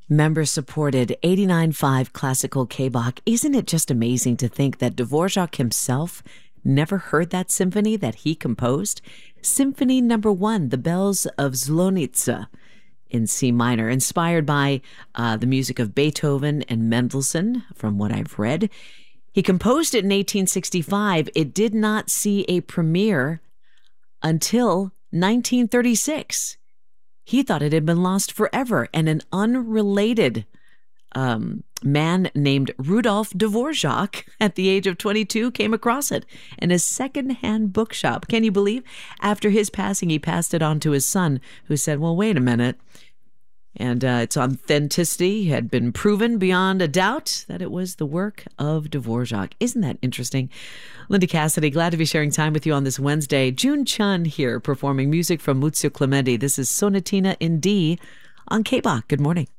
Member-supported 89.5 classical K-Bach. Isn't it just amazing to think that Dvorak himself never heard that symphony that he composed? Symphony number 1, The Bells of Zlonitsa, in C minor, inspired by the music of Beethoven and Mendelssohn, from what I've read. He composed it in 1865. It did not see a premiere until 1936. He thought it had been lost forever, and an unrelated man named Rudolf Dvorak at the age of 22 came across it in a secondhand bookshop. Can you believe? After his passing, he passed it on to his son, who said, well, wait a minute. And its authenticity had been proven beyond a doubt that it was the work of Dvorak. Isn't that interesting? Linda Cassidy, glad to be sharing time with you on this Wednesday. June Chun here performing music from Muzio Clementi. This is Sonatina in D on K-Bach. Good morning.